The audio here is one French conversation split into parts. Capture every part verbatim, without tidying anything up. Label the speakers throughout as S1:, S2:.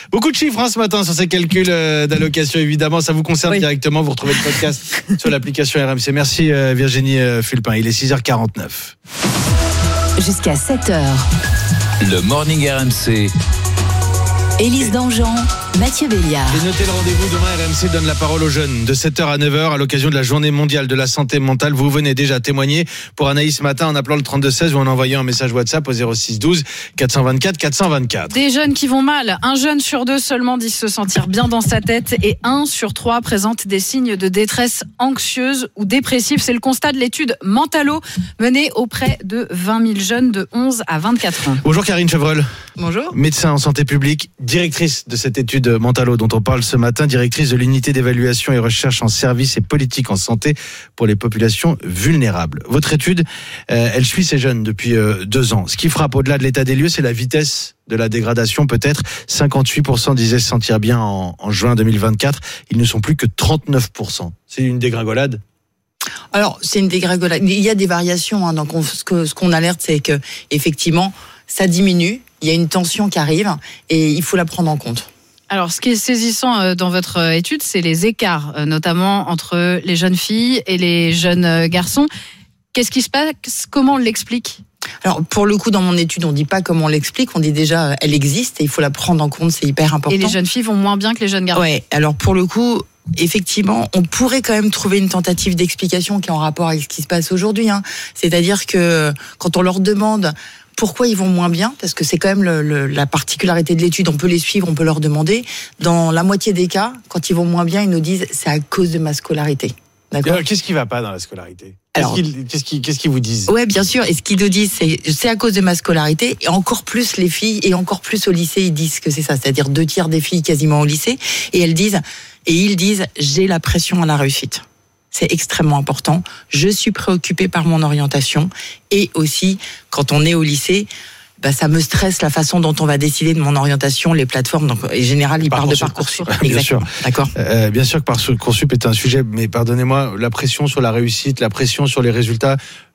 S1: Beaucoup de chiffres hein, ce matin sur ces calculs euh, d'allocation, évidemment. Ça vous concerne oui. directement. Vous retrouvez le podcast sur l'application R M C. Merci euh, Virginie euh, Fulpin. Il est six heures quarante-neuf.
S2: Jusqu'à sept heures.
S3: Le Morning R M C.
S2: Élise Dangean, Mathieu Béliard.
S1: Et notez le rendez-vous demain, R M C donne la parole aux jeunes de sept heures à neuf heures à l'occasion de la journée mondiale de la santé mentale. Vous venez déjà témoigner pour Anaïs ce matin en appelant le trente-deux seize ou en envoyant un message WhatsApp au zéro six douze quatre cent vingt-quatre quatre cent vingt-quatre.
S4: Des jeunes qui vont mal. Un jeune sur deux seulement dit se sentir bien dans sa tête et un sur trois présente des signes de détresse anxieuse ou dépressive. C'est le constat de l'étude Mentalo menée auprès de vingt mille jeunes de onze à vingt-quatre ans.
S1: Bonjour Karine Chevreul.
S4: Bonjour.
S1: Médecin en santé publique, directrice de cette étude Mentalo dont on parle ce matin, directrice de l'unité d'évaluation et recherche en services et politique en santé pour les populations vulnérables. Votre étude, euh, elle suit ces jeunes depuis euh, deux ans. Ce qui frappe au-delà de l'état des lieux, c'est la vitesse de la dégradation peut-être. cinquante-huit pour cent disaient se sentir bien en, en juin deux mille vingt-quatre. Ils ne sont plus que trente-neuf pour cent. C'est une dégringolade.
S5: Alors, c'est une dégringolade. Il y a des variations. Hein. Donc, on, ce, que, ce qu'on alerte, c'est que effectivement, ça diminue. Il y a une tension qui arrive et il faut la prendre en compte.
S4: Alors, ce qui est saisissant dans votre étude, c'est les écarts, notamment entre les jeunes filles et les jeunes garçons. Qu'est-ce qui se passe ? Comment on l'explique ?
S5: Alors, pour le coup, dans mon étude, on ne dit pas comment on l'explique, on dit déjà elle existe et il faut la prendre en compte, c'est hyper important.
S4: Et les jeunes filles vont moins bien que les jeunes garçons ?
S5: Ouais, alors pour le coup, effectivement, on pourrait quand même trouver une tentative d'explication qui est en rapport avec ce qui se passe aujourd'hui. Hein. C'est-à-dire que quand on leur demande pourquoi ils vont moins bien, parce que c'est quand même le, le, la particularité de l'étude, on peut les suivre, on peut leur demander. Dans la moitié des cas, quand ils vont moins bien, ils nous disent c'est à cause de ma scolarité. D'accord ?
S1: Alors, qu'est-ce qui ne va pas dans la scolarité ?
S5: Alors,
S1: qu'est-ce, qu'ils, qu'est-ce, qu'ils, qu'est-ce qu'ils vous disent ?
S5: Ouais, bien sûr. Et ce qu'ils nous disent, c'est c'est à cause de ma scolarité. Et encore plus les filles, et encore plus au lycée, ils disent que c'est ça. C'est-à-dire deux tiers des filles quasiment au lycée. Et elles disent, et ils disent, j'ai la pression à la réussite. C'est extrêmement important. Je suis préoccupée par mon orientation. Et aussi, quand on est au lycée, bah, ça me stresse la façon dont on va décider de mon orientation, les plateformes. Donc, en général, ils parlent de Parcoursup.
S1: Bien sûr.
S5: D'accord.
S1: Euh, bien sûr que Parcoursup est un sujet, mais pardonnez-moi, la pression sur la réussite, la pression sur les résultats,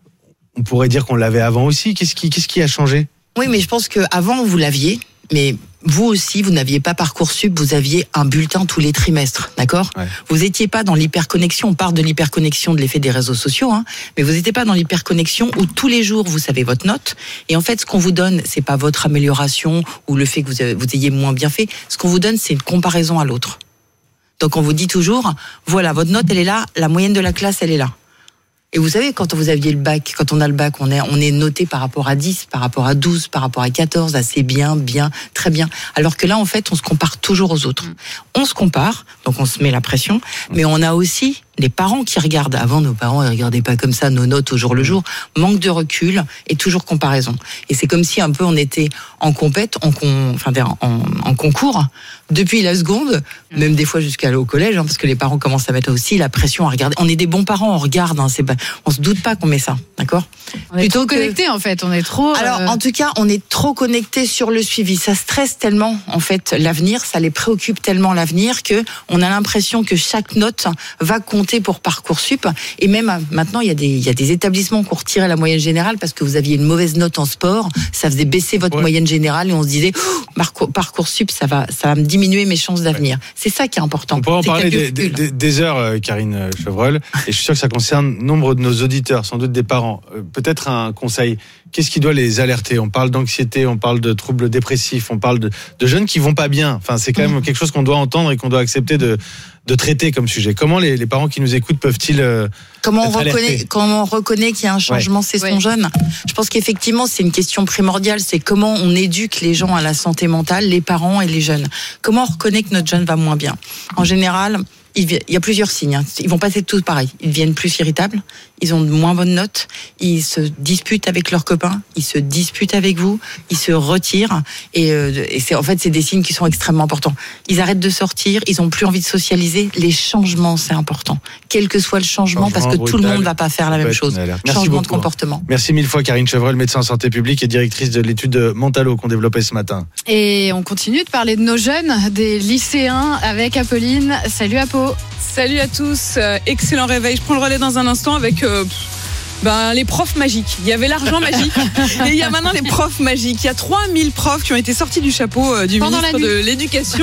S1: on pourrait dire qu'on l'avait avant aussi. Qu'est-ce qui, qu'est-ce qui a changé ?
S5: Oui, mais je pense qu'avant, vous l'aviez. Mais vous aussi, vous n'aviez pas Parcoursup, vous aviez un bulletin tous les trimestres, d'accord ? Ouais. Vous n'étiez pas dans l'hyperconnexion, on parle de l'hyperconnexion de l'effet des réseaux sociaux, hein, mais vous n'étiez pas dans l'hyperconnexion où tous les jours vous savez votre note, et en fait ce qu'on vous donne, c'est pas votre amélioration ou le fait que vous, avez, vous ayez moins bien fait, ce qu'on vous donne c'est une comparaison à l'autre. Donc on vous dit toujours, voilà, votre note elle est là, la moyenne de la classe elle est là. Et vous savez, quand vous aviez le bac, quand on a le bac, on est, on est noté par rapport à dix, par rapport à douze, par rapport à quatorze, assez bien, bien, très bien. Alors que là, en fait, on se compare toujours aux autres. Mmh. On se compare, donc on se met la pression, mais on a aussi les parents qui regardent. Avant, nos parents, ils regardaient pas comme ça nos notes au jour le jour. Manque de recul et toujours comparaison. Et c'est comme si un peu on était en compète, en, con, enfin, en, en concours, depuis la seconde, mmh. même des fois jusqu'à au collège, hein, parce que les parents commencent à mettre aussi la pression à regarder. On est des bons parents, on regarde, hein, c'est pas, on se doute pas qu'on met ça, d'accord ?
S4: On est Plutôt trop que... connectés en fait, on est trop.
S5: Alors euh... en tout cas, on est trop connectés sur le suivi. Ça stresse tellement en fait l'avenir, ça les préoccupe tellement l'avenir que on a l'impression que chaque note va compter pour Parcoursup. Et même maintenant, il y a des, il y a des établissements qui ont retiré la moyenne générale parce que vous aviez une mauvaise note en sport. Ça faisait baisser votre ouais. moyenne générale et on se disait oh, Parcoursup, ça va, ça va me diminuer mes chances d'avenir. Ouais. C'est ça qui est important.
S1: On peut en c'est parler des, des, des heures, Karine Chevreul. Et je suis sûr que ça concerne nombre de nos auditeurs, sans doute des parents. Peut-être un conseil. Qu'est-ce qui doit les alerter ? On parle d'anxiété, on parle de troubles dépressifs, on parle de, de jeunes qui vont pas bien. Enfin, c'est quand même quelque chose qu'on doit entendre et qu'on doit accepter de, de traiter comme sujet. Comment les, les parents qui nous écoutent peuvent-ils euh,
S5: comment on
S1: être
S5: reconnaît
S1: alertés ?
S5: Comment on reconnaît qu'il y a un changement, ouais. c'est son ouais. jeune. Je pense qu'effectivement, c'est une question primordiale. C'est comment on éduque les gens à la santé mentale, les parents et les jeunes. Comment on reconnaît que notre jeune va moins bien ? En général, il y a plusieurs signes. Ils vont pas être tous pareils. Ils deviennent plus irritables. Ils ont de moins bonnes notes. Ils se disputent avec leurs copains. Ils se disputent avec vous. Ils se retirent. Et, euh, et c'est en fait c'est des signes qui sont extrêmement importants. Ils arrêtent de sortir. Ils ont plus envie de socialiser. Les changements, c'est important. Quel que soit le changement, changement parce que brutal. Tout le monde va pas faire la même chose. Changement de comportement.
S1: Merci mille fois, Karine Chevreul, médecin en santé publique et directrice de l'étude Mentalo qu'on développait ce matin.
S4: Et on continue de parler de nos jeunes, des lycéens, avec Apolline. Salut Apo.
S6: Salut à tous, euh, excellent réveil. Je prends le relais dans un instant avec euh, ben, les profs magiques. Il y avait l'argent magique et il y a maintenant les profs magiques. Il y a trois mille profs qui ont été sortis du chapeau euh, du
S4: Pendant
S6: ministre de l'Éducation.